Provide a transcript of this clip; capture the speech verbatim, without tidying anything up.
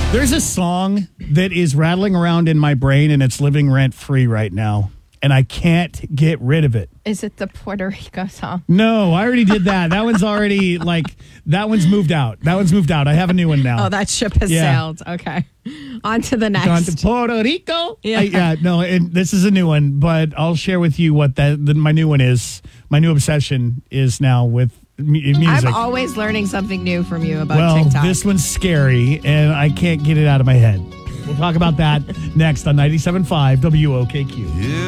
There's a song that is rattling around in my brain and it's living rent free right now. And I can't get rid of it. Is it the Puerto Rico song? No, I already did that. That one's already like, that one's moved out. That one's moved out. I have a new one now. Oh, that ship has Yeah. sailed. Okay. On to the next. Gone to Puerto Rico. Yeah. I- yeah, no, and this is a new one, but I'll share with you what that the, my new one is. My new obsession is now with mu- music. I'm always learning something new from you about well, TikTok. this one's scary, and I can't get it out of my head. We'll talk about that next on ninety-seven point five W O K Q. Yeah.